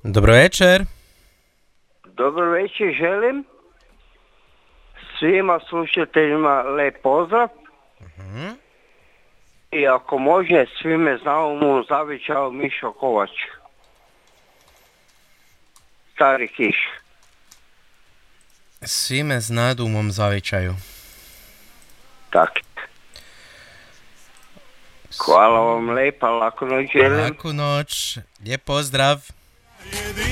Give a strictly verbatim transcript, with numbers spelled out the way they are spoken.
Dobro večer. Dobro večer želim. Svima slušateljima lep pozdrav. Uh-huh. I ako može, svime znamo mu zavičao Mišo Kovač. Stari Kiš. Svime znadu u mom zavičaju. Tak. Hvala vam lepa, laku noć želim. Laku noć, lijep pozdrav.